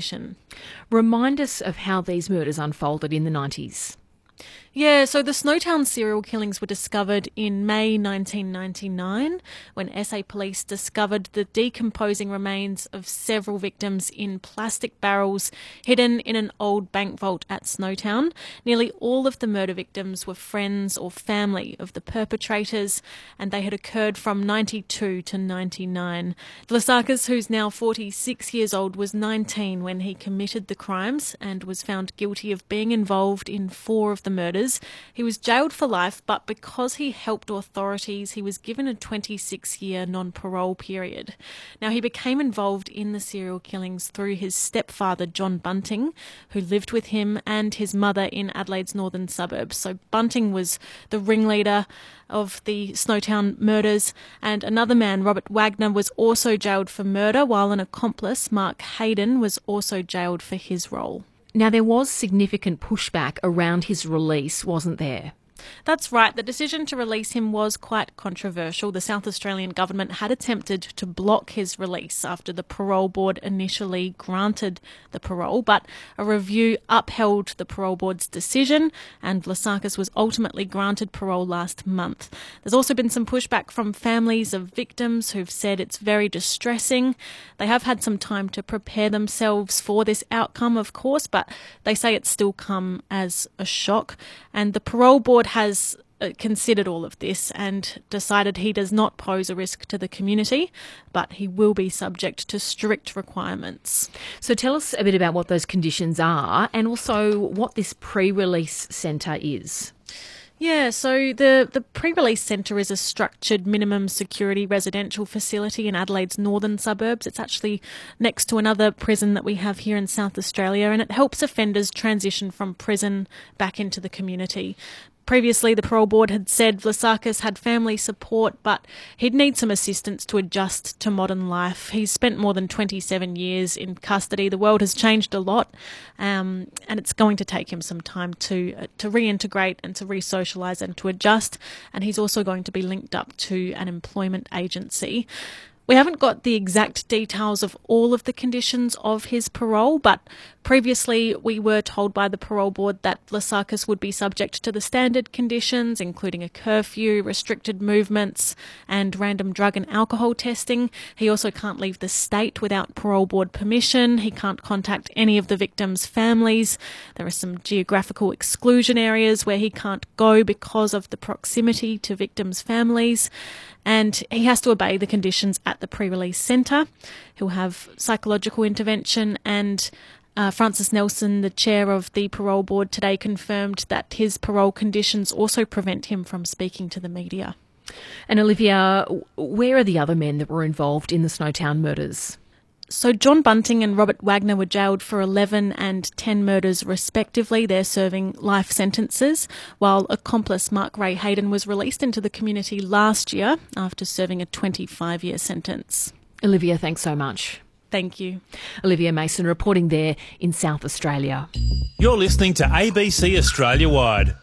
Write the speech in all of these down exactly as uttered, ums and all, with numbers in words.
investigation. Remind us of how these murders unfolded in the nineties. Yeah, so the Snowtown serial killings were discovered in May nineteen ninety-nine when S A police discovered the decomposing remains of several victims in plastic barrels hidden in an old bank vault at Snowtown. Nearly all of the murder victims were friends or family of the perpetrators, and they had occurred from ninety-two to ninety-nine. Vlasakis, who's now forty-six years old, was nineteen when he committed the crimes and was found guilty of being involved in four of the murders. He was jailed for life, but because he helped authorities, he was given a twenty-six year non-parole period. Now, he became involved in the serial killings through his stepfather, John Bunting, who lived with him, and his mother in Adelaide's northern suburbs. So Bunting was the ringleader of the Snowtown murders, and another man, Robert Wagner, was also jailed for murder, while an accomplice, Mark Hayden, was also jailed for his role. Now, there was significant pushback around his release, wasn't there? That's right. The decision to release him was quite controversial. The South Australian government had attempted to block his release after the parole board initially granted the parole, but a review upheld the parole board's decision, and Vlasakis was ultimately granted parole last month. There's also been some pushback from families of victims who've said it's very distressing. They have had some time to prepare themselves for this outcome, of course, but they say it's still come as a shock, and the parole board has considered all of this and decided he does not pose a risk to the community, but he will be subject to strict requirements. So tell us a bit about what those conditions are and also what this pre-release centre is. Yeah, so the, the pre-release centre is a structured minimum security residential facility in Adelaide's northern suburbs. It's actually next to another prison that we have here in South Australia, and it helps offenders transition from prison back into the community. Previously, the parole board had said Vlasakis had family support, but he'd need some assistance to adjust to modern life. He's spent more than twenty-seven years in custody. The world has changed a lot, um, and it's going to take him some time to uh, to reintegrate and to re-socialise and to adjust. And he's also going to be linked up to an employment agency. We haven't got the exact details of all of the conditions of his parole, but previously we were told by the parole board that Vlasakis would be subject to the standard conditions, including a curfew, restricted movements, and random drug and alcohol testing. He also can't leave the state without parole board permission. He can't contact any of the victims' families. There are some geographical exclusion areas where he can't go because of the proximity to victims' families. And he has to obey the conditions at the pre-release centre. He'll have psychological intervention, and uh, Francis Nelson, the chair of the parole board, today confirmed that his parole conditions also prevent him from speaking to the media. And Olivia, where are the other men that were involved in the Snowtown murders? So John Bunting and Robert Wagner were jailed for eleven and ten murders respectively. They're serving life sentences, while accomplice Mark Ray Hayden was released into the community last year after serving a twenty-five year sentence. Olivia, thanks so much. Thank you. Olivia Mason reporting there in South Australia. You're listening to A B C Australia Wide.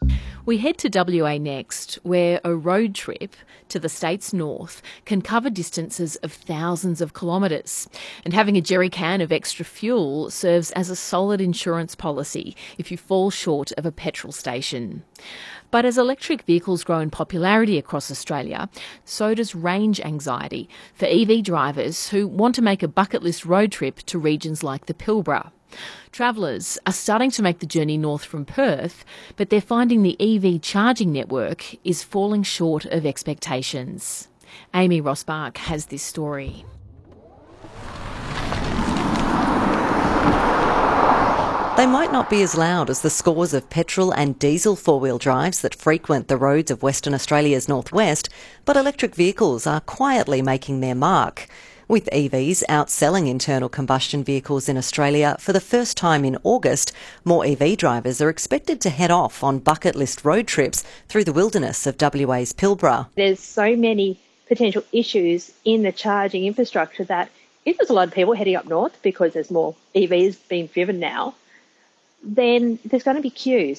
We head to W A next, where a road trip to the state's north can cover distances of thousands of kilometres. And having a jerry can of extra fuel serves as a solid insurance policy if you fall short of a petrol station. But as electric vehicles grow in popularity across Australia, so does range anxiety for E V drivers who want to make a bucket list road trip to regions like the Pilbara. Travellers are starting to make the journey north from Perth, but they're finding the E V charging network is falling short of expectations. Amy Rosbach has this story. They might not be as loud as the scores of petrol and diesel four-wheel drives that frequent the roads of Western Australia's northwest, but electric vehicles are quietly making their mark. With E Vs outselling internal combustion vehicles in Australia for the first time in August, more E V drivers are expected to head off on bucket list road trips through the wilderness of W A's Pilbara. There's so many potential issues in the charging infrastructure that if there's a lot of people heading up north because there's more E Vs being driven now, then there's going to be queues.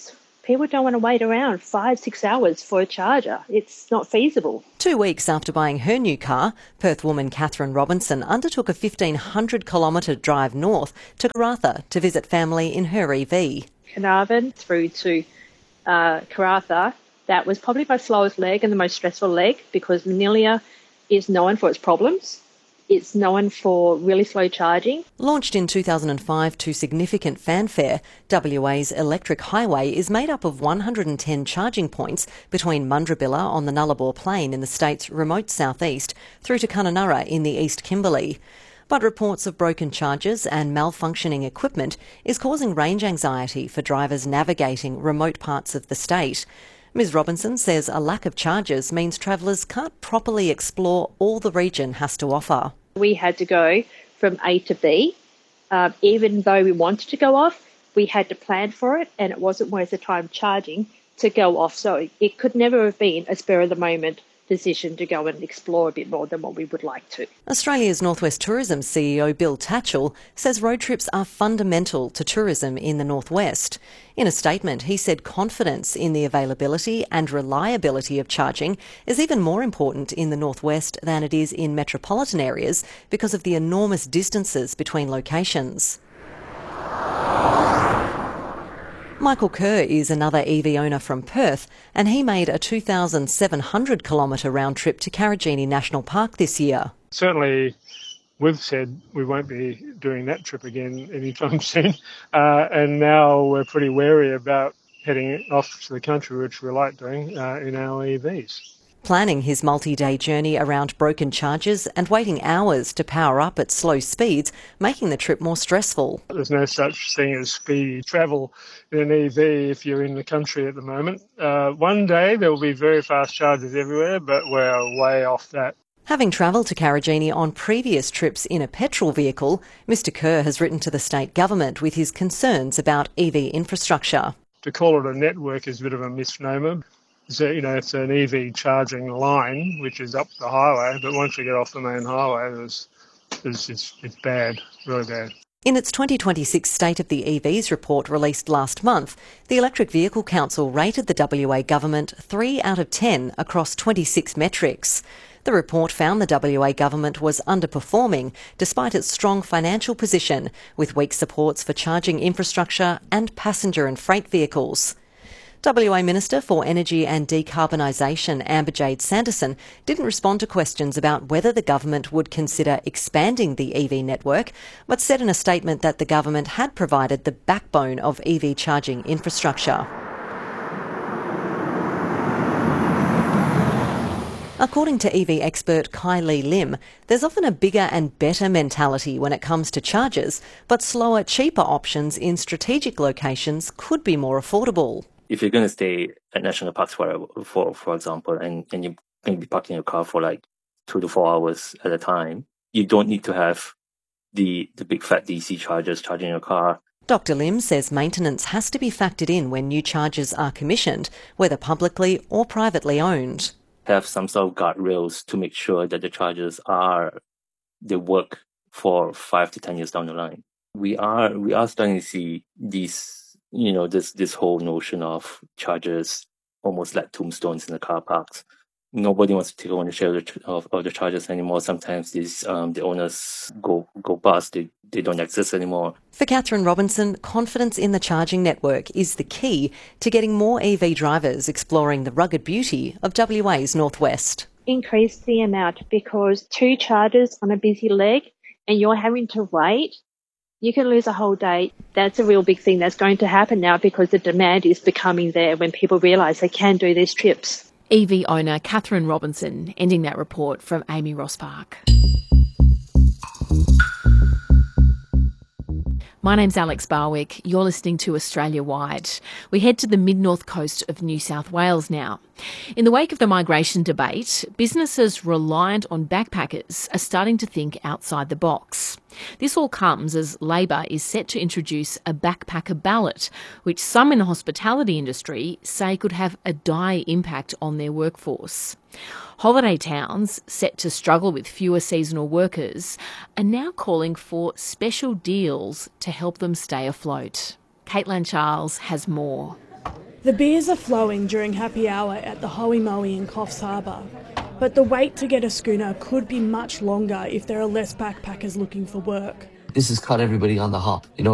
People don't want to wait around five, six hours for a charger. It's not feasible. Two weeks after buying her new car, Perth woman Catherine Robinson undertook a fifteen hundred kilometre drive north to Karratha to visit family in her E V. Carnarvon through to uh, Karratha, that was probably my slowest leg and the most stressful leg because Manilia is known for its problems. It's known for really slow charging. Launched in two thousand five to significant fanfare, W A's electric highway is made up of one hundred ten charging points between Mundrabilla on the Nullarbor Plain in the state's remote southeast through to Kununurra in the East Kimberley. But reports of broken chargers and malfunctioning equipment is causing range anxiety for drivers navigating remote parts of the state. Ms Robinson says a lack of chargers means travellers can't properly explore all the region has to offer. We had to go from A to B. Um, even though we wanted to go off, we had to plan for it, and it wasn't worth the time charging to go off. So it could never have been a spur-of-the-moment decision to go and explore a bit more than what we would like to. Australia's Northwest Tourism C E O Bill Tatchell says road trips are fundamental to tourism in the Northwest. In a statement, he said confidence in the availability and reliability of charging is even more important in the Northwest than it is in metropolitan areas because of the enormous distances between locations. Michael Kerr is another E V owner from Perth, and he made a two thousand seven hundred kilometre round trip to Karijini National Park this year. Certainly, we've said we won't be doing that trip again anytime soon, uh, and now we're pretty wary about heading off to the country, which we like doing uh, in our E Vs. Planning his multi-day journey around broken chargers and waiting hours to power up at slow speeds, making the trip more stressful. There's no such thing as speedy travel in an E V if you're in the country at the moment. Uh, one day there will be very fast chargers everywhere, but we're way off that. Having travelled to Karijini on previous trips in a petrol vehicle, Mr Kerr has written to the state government with his concerns about E V infrastructure. To call it a network is a bit of a misnomer. So, you know, it's an E V charging line, which is up the highway, but once you get off the main highway, there's, there's, it's, it's bad, really bad. In its twenty twenty-six State of the E Vs report released last month, the Electric Vehicle Council rated the W A government three out of ten across twenty-six metrics. The report found the W A government was underperforming despite its strong financial position, with weak supports for charging infrastructure and passenger and freight vehicles. W A Minister for Energy and Decarbonisation Amber-Jade Sanderson didn't respond to questions about whether the government would consider expanding the E V network, but said in a statement that the government had provided the backbone of E V charging infrastructure. According to E V expert Kylie Lim, there's often a bigger and better mentality when it comes to chargers, but slower, cheaper options in strategic locations could be more affordable. If you're going to stay at national parks for, for for example, and, and you're going to be parking your car for like two to four hours at a time, you don't need to have the, the big fat D C chargers charging your car. Doctor Lim says maintenance has to be factored in when new chargers are commissioned, whether publicly or privately owned. Have some sort of guardrails to make sure that the chargers are, they work for five to ten years down the line. We are, we are starting to see these You know, this this whole notion of chargers almost like tombstones in the car parks. Nobody wants to take ownership of the, of, of the chargers anymore. Sometimes these um, the owners go go bust. They, they don't exist anymore. For Catherine Robinson, confidence in the charging network is the key to getting more E V drivers exploring the rugged beauty of W A's Northwest. Increase the amount, because two chargers on a busy leg and you're having to wait, you can lose a whole day. That's a real big thing that's going to happen now because the demand is becoming there when people realise they can do these trips. E V owner Catherine Robinson ending that report from Amy Rosspark. My name's Alex Barwick. You're listening to Australia Wide. We head to the mid-north coast of New South Wales now. In the wake of the migration debate, businesses reliant on backpackers are starting to think outside the box. This all comes as Labor is set to introduce a backpacker ballot, which some in the hospitality industry say could have a dire impact on their workforce. Holiday towns, set to struggle with fewer seasonal workers, are now calling for special deals to help them stay afloat. Caitlin Charles has more. The beers are flowing during happy hour at the Hoey Moey in Coffs Harbour, but the wait to get a schooner could be much longer if there are less backpackers looking for work. This has caught everybody on the hop. You know,